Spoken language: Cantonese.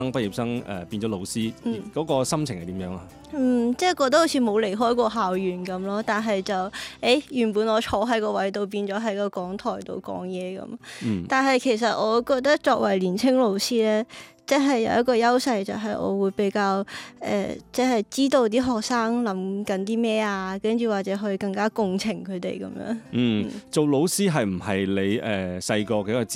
畢業生變咗老師，嗰個心情係點樣啊？ 即係覺得好似冇離開過校園咁咯，但係就原本我坐喺個位度變咗喺個講台度講嘢咁。但係其實我覺得作為年青老師咧，即係有一個優勢就係我會比較即係知道啲學生諗緊啲咩啊，跟住或者去更加共情佢哋咁樣。 做老師係唔係你細個嘅一個